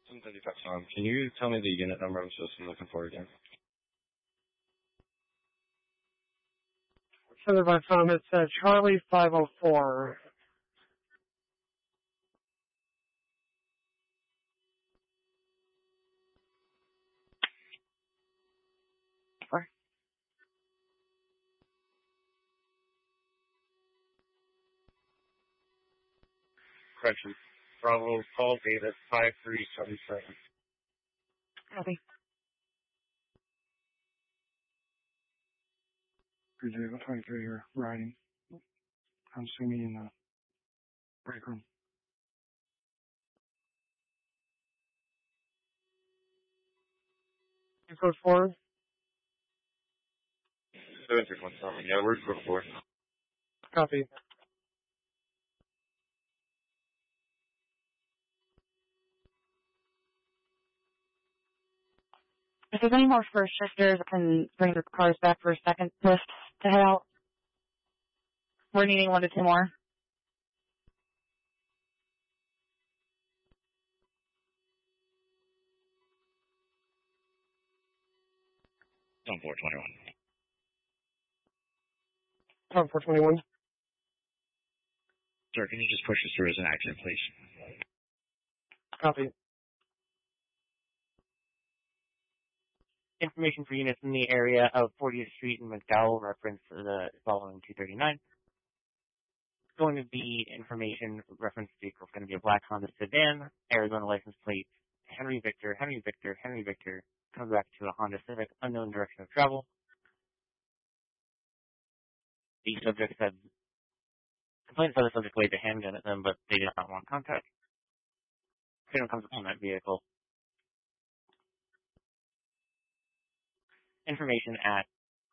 Something on. Can you tell me the unit number I'm supposed to be looking for again? So my phone, it says Charlie 504. Correction. Bravo, call data 5377. Copy. Appreciate what 23 you're riding. I'm assuming in the break room. Code 4. 7617. Yeah, where's code 4? Copy. If there's any more first shifters, I can bring the cars back for a second lift to head out. We're needing 1 to 2 more. On 421. Oh, 421. Sir, can you just push us through as an accident, please? Copy. Information for units in the area of 40th Street and McDowell, reference the following 239. Going to be information, reference vehicle is going to be a black Honda sedan, Arizona license plate, Henry Victor, Henry Victor, Henry Victor, comes back to a Honda Civic, unknown direction of travel. The subject said, complaints by the subject waved a handgun at them, but they did not want contact. Freedom comes upon that vehicle. Information at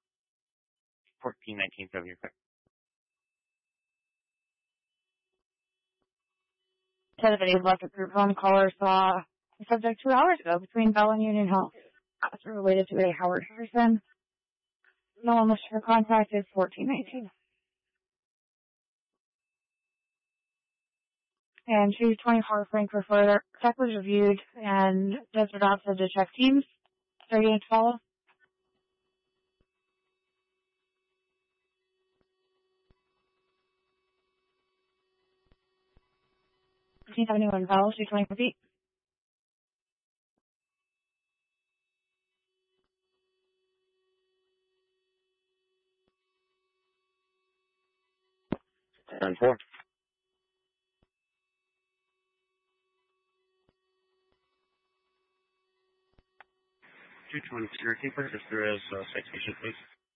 1419 Sylvia Quick. Said that he's left a group home caller saw the subject 2 hours ago between Bell and Union Hill. That's related to a Howard Harrison. No one was sure contact is 1419. And 224 Frankfurt further. Check was reviewed and Desert Ops said to check teams. 38 to follow. 1571 follow, 224 feet. And 4. 220, can you purchase through as citation, please?